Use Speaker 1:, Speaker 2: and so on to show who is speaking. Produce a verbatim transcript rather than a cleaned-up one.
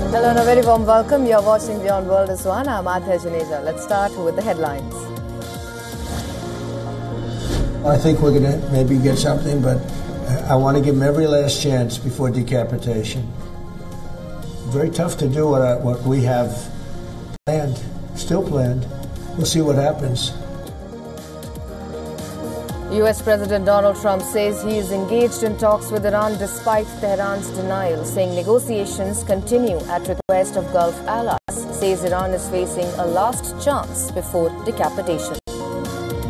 Speaker 1: Hello and a very warm welcome. You're watching Beyond World is One. I'm Adhya Janeja. Let's start with the headlines.
Speaker 2: I think we're going to maybe get something, but I want to give them every last chance before decapitation. Very tough to do what, I, what we have planned, still planned. We'll see what happens.
Speaker 1: U S President Donald Trump says he is engaged in talks with Iran despite Tehran's denial, saying negotiations continue at request of Gulf allies. Says Iran is facing a last chance before decapitation.